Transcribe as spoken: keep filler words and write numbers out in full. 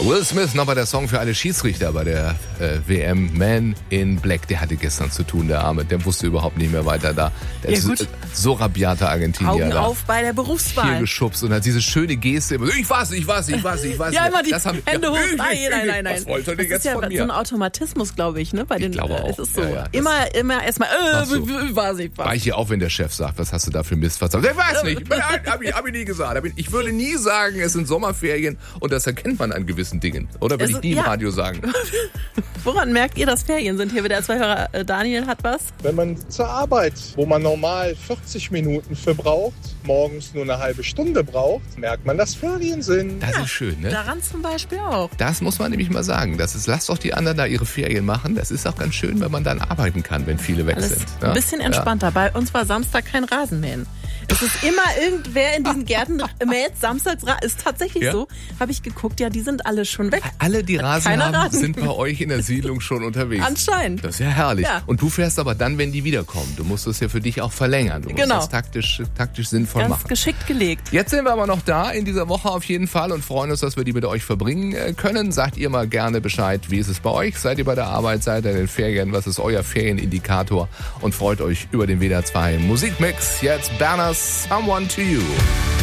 Will Smith, nochmal der Song für alle Schiedsrichter bei der äh, W M. Man in Black, der hatte gestern zu tun, der Arme. Der wusste überhaupt nicht mehr weiter da. Der Ja, ist gut. so rabiater Argentinier. Augen da. auf bei der Hier Berufswahl. geschubst und hat diese schöne Geste. Ich weiß, ich weiß, ich weiß, ich weiß. Ja, immer die das haben, Hände ja, hoch. ich, Nein, ich, nein, ich, nein, nein. Was wollte er Das denn jetzt ist ja von so mir? ein Automatismus, glaube ich, ne? Bei den, glaube auch. Es ist so. Ja, ja, das- immer, immer erstmal, äh, Ach so. w- w- weiß ich was. Weich hier auf, wenn der Chef sagt, was hast du da für Mist verzapft? Ich weiß nicht. Nein, hab ich, hab ich nie gesagt. Hab ich- Ich würde nie sagen, es sind Sommerferien und das erkennt man an gewissen Dingen. Oder würde Es ich ist- nie im ja. Radio sagen. Woran merkt ihr, dass Ferien sind? Hier wieder zwei Hörer. Äh, Daniel hat was. Wenn man zur Arbeit, wo man normal vierzig Minuten für braucht, morgens nur eine halbe Stunde braucht, merkt man, dass Ferien sind. Das ist schön, ne? Daran zum Beispiel auch. Das muss man nämlich mal sagen. Das ist, lasst doch die anderen da ihre Ferien machen. Das ist auch ganz schön, wenn man dann arbeiten kann, wenn viele weg Alles sind. ein bisschen entspannter. Bei uns war Samstag kein Rasenmähen. Es ist immer irgendwer in diesen Gärten mäht samstags. Ra- Ist tatsächlich Ja? so. Habe ich geguckt, ja, die sind alle schon weg. Alle, die Rasen Keiner haben, Rasen. sind bei euch in der Siedlung schon unterwegs. Anscheinend. Das ist ja herrlich. Ja. Und du fährst aber dann, wenn die wiederkommen. Du musst das ja für dich auch verlängern. Du musst Genau. das taktisch, taktisch sinnvoll Ganz machen. geschickt gelegt. Jetzt sind wir aber noch da in dieser Woche auf jeden Fall und freuen uns, dass wir die mit euch verbringen äh, können. Sagt ihr mal gerne Bescheid, wie ist es bei euch? Seid ihr bei der Arbeit? Seid ihr in den Ferien? Was ist euer Ferienindikator? Und freut euch über den W D R zwei Musikmix. Jetzt Berners Someone to You.